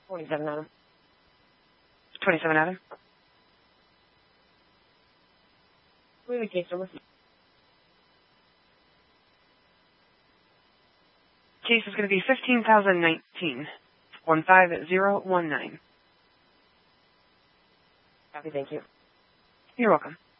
47 Adam. 27 Adam. We have a case number. Case is going to be 15,019. 15019. Copy, thank you. You're welcome.